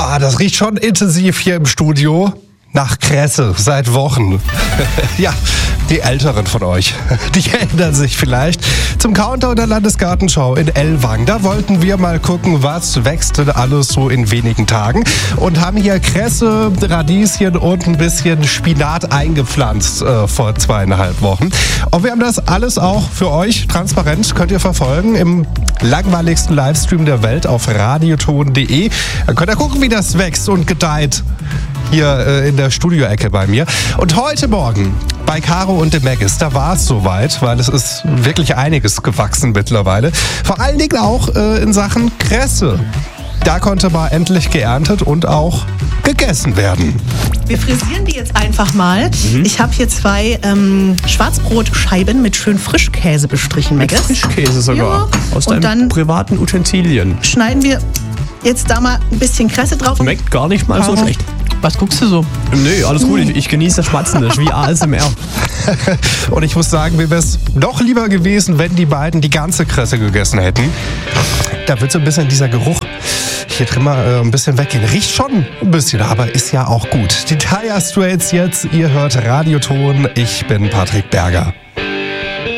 Das riecht schon intensiv hier im Studio. Nach Kresse, seit Wochen. Ja, die Älteren von euch, die erinnern sich vielleicht zum Countdown der Landesgartenschau in Ellwangen. Da wollten wir mal gucken, was wächst denn alles so in wenigen Tagen. Und haben hier Kresse, Radieschen und ein bisschen Spinat eingepflanzt vor 2,5 Wochen. Und wir haben das alles auch für euch transparent, könnt ihr verfolgen im langweiligsten Livestream der Welt auf radioton.de. Dann könnt ihr gucken, wie das wächst und gedeiht. Hier in der Studioecke bei mir. Und heute Morgen bei Caro und dem Maggis, da war es soweit, weil es ist wirklich einiges gewachsen mittlerweile. Vor allen Dingen auch in Sachen Kresse. Da konnte mal endlich geerntet und auch gegessen werden. Wir frisieren die jetzt einfach mal. Ich habe hier 2 Schwarzbrotscheiben mit schön Frischkäse bestrichen, Maggis. Frischkäse sogar. Ja. Aus und deinen dann privaten Utensilien. schneiden wir jetzt da mal ein bisschen Kresse drauf. Schmeckt gar nicht mal so schlecht. Was guckst du so? Nee, alles gut. Ich genieße das Schmatzen. Das ist wie ASMR. Und ich muss sagen, mir wäre es noch lieber gewesen, wenn die beiden die ganze Kresse gegessen hätten. Da wird so ein bisschen dieser Geruch hier drin mal ein bisschen weggehen. Riecht schon ein bisschen, aber ist ja auch gut. Die Dire Straits jetzt. Ihr hört Radioton. Ich bin Patrick Berger.